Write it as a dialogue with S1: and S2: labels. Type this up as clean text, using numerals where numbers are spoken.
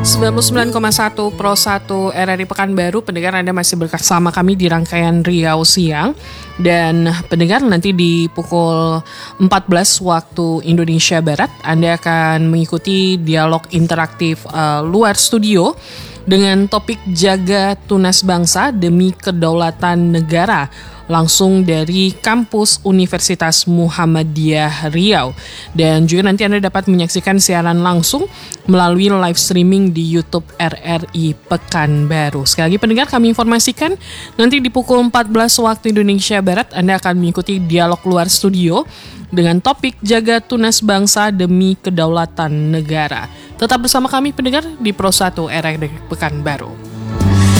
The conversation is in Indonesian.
S1: 99,1 Pro 1 RRI Pekanbaru. Pendengar, Anda masih bersama kami di rangkaian Riau Siang. Dan pendengar, nanti di pukul 14 waktu Indonesia Barat Anda akan mengikuti dialog interaktif luar studio dengan topik Jaga Tunas Bangsa Demi Kedaulatan Negara, langsung dari kampus Universitas Muhammadiyah Riau. Dan juga nanti Anda dapat menyaksikan siaran langsung melalui live streaming di YouTube RRI Pekanbaru. Sekali lagi pendengar, kami informasikan nanti di pukul 14 waktu Indonesia Barat Anda akan mengikuti dialog luar studio dengan topik Jaga Tunas Bangsa Demi Kedaulatan Negara. Tetap bersama kami pendengar di Pro 1 RRI Pekanbaru.